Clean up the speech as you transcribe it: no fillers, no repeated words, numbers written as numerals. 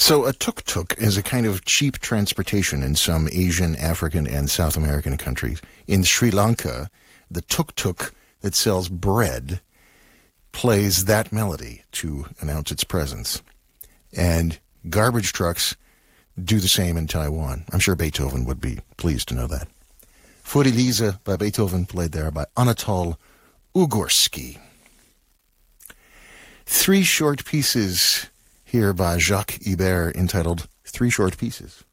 So a tuk-tuk is a kind of cheap transportation in some Asian, African, and South American countries. In Sri Lanka, the tuk-tuk that sells bread plays that melody to announce its presence. And garbage trucks do the same in Taiwan. I'm sure Beethoven would be pleased to know that. Für Elise by Beethoven, played there by Anatol Ugorsky. 3 short pieces here by Jacques Ibert entitled 3 Short Pieces.